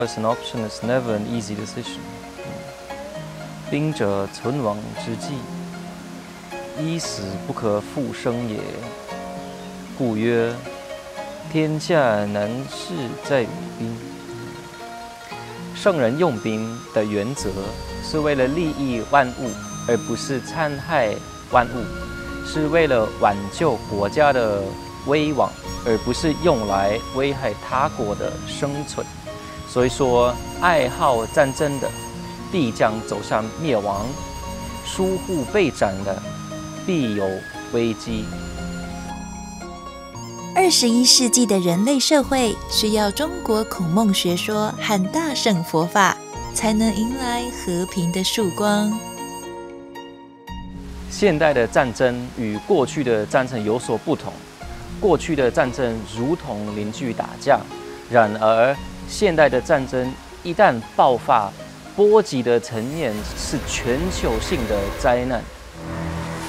As an option is never an easy decision. 兵者，存亡之计，衣食不可复生也。故曰：天下难事在于兵。圣人用兵的原则是为了利益万物，而不是残害万物；是为了挽救国家的危亡，而不是用来危害他国的生存。所以说，爱好战争的必将走向灭亡，疏忽备战的必有危机。 21世纪的人类社会需要中国孔孟学说和大乘佛法，才能迎来和平的曙光。 现代的战争与过去的战争有所不同，过去的战争如同邻居打架，然而现代的战争一旦爆发，波及的层面是全球性的灾难。